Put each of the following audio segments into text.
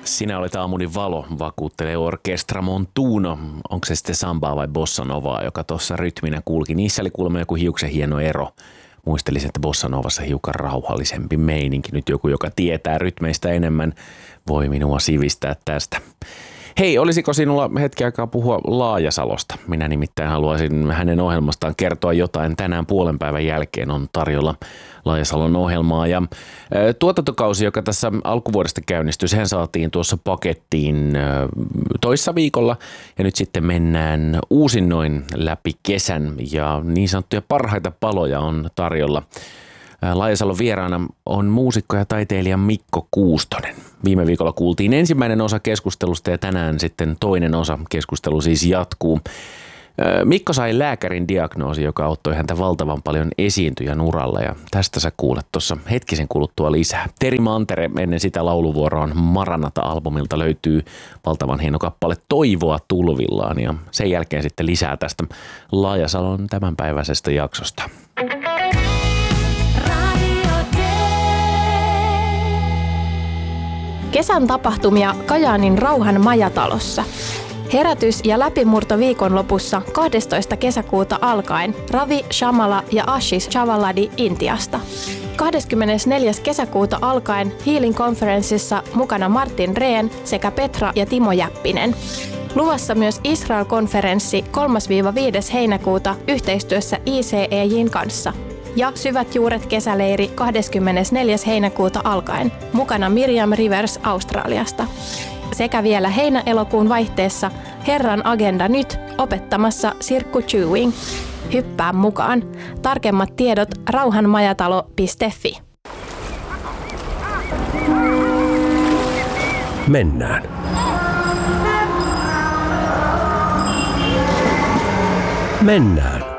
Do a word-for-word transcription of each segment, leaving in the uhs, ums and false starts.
Sinä olet aamuni valo, vakuuttelee Orkestra Montuno. Onko se sitten sambaa vai bossanovaa, joka tuossa rytminä kulki? Niissä oli kuulemma joku hiuksen hieno ero. Muistelisin, että bossanovassa hiukan rauhallisempi meininki. Nyt joku, joka tietää rytmeistä enemmän, voi minua sivistää tästä. Hei, olisiko sinulla hetki aikaa puhua Laajasalosta? Minä nimittäin haluaisin hänen ohjelmastaan kertoa jotain. Tänään puolen päivän jälkeen on tarjolla Laajasalon ohjelmaa. Ja tuotantokausi, joka tässä alkuvuodesta käynnistyi, sehän saatiin tuossa pakettiin toissa viikolla. Ja nyt sitten mennään uusinnoin läpi kesän ja niin sanottuja parhaita paloja on tarjolla. Laajasalon vieraana on muusikko ja taiteilija Mikko Kuustonen. Viime viikolla kuultiin ensimmäinen osa keskustelusta ja tänään sitten toinen osa. Keskustelu siis jatkuu. Mikko sai lääkärin diagnoosi, joka auttoi häntä valtavan paljon esiintyjän uralla ja tästä sä kuulet tuossa hetkisen kuluttua lisää. Teri Mantere ennen sitä lauluvuoroon Maranata-albumilta löytyy valtavan hieno kappale Toivoa tulvillaan ja sen jälkeen sitten lisää tästä Laajasalon tämänpäiväisestä jaksosta. Kesän tapahtumia Kajaanin Rauhan majatalossa. Herätys ja läpimurto viikonlopussa kahdestoista kesäkuuta alkaen Ravi Shamala ja Ashish Chavaladi Intiasta. kahdeskymmenesneljäs kesäkuuta alkaen Healing Conferenceissa mukana Martin Rehn sekä Petra ja Timo Jäppinen. Luvassa myös Israel-konferenssi kolmas–viides heinäkuuta yhteistyössä I C E J:n kanssa. Ja Syvät juuret kesäleiri kahdeskymmenesneljäs heinäkuuta alkaen, mukana Miriam Rivers Australiasta. Sekä vielä heinä-elokuun vaihteessa Herran agenda nyt opettamassa Sirkku Chewing. Hyppää mukaan. Tarkemmat tiedot rauhanmajatalo piste fi. Mennään. Mennään.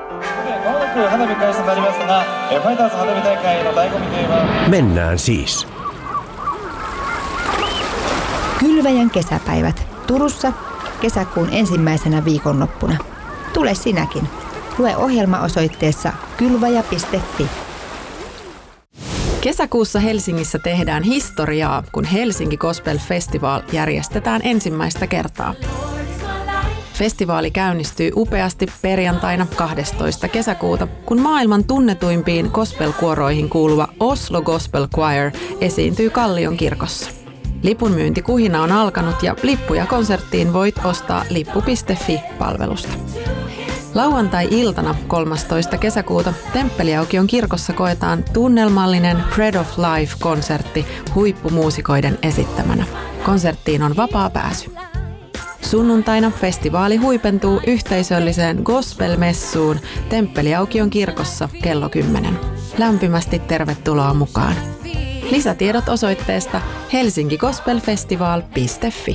Mennään siis. Kylväjän kesäpäivät Turussa kesäkuun ensimmäisenä viikonloppuna. Tule sinäkin. Lue ohjelma osoitteessa kylväjä piste fi. Kesäkuussa Helsingissä tehdään historiaa, kun Helsinki Gospel Festival järjestetään ensimmäistä kertaa. Festivaali käynnistyy upeasti perjantaina kahdestoista kesäkuuta, kun maailman tunnetuimpiin gospel-kuoroihin kuuluva Oslo Gospel Choir esiintyy Kallion kirkossa. Lipunmyyntikuhina on alkanut ja lippuja konserttiin voit ostaa lippu piste fi-palvelusta. Lauantai-iltana kolmastoista kesäkuuta Temppeliaukion kirkossa koetaan tunnelmallinen Bread of Life-konsertti huippumuusikoiden esittämänä. Konserttiin on vapaa pääsy. Sunnuntaina festivaali huipentuu yhteisölliseen gospel-messuun Temppeliaukion kirkossa kello kymmenen. Lämpimästi tervetuloa mukaan. Lisätiedot osoitteesta helsinki gospel festival piste fi.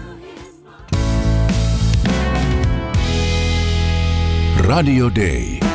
Radio Day.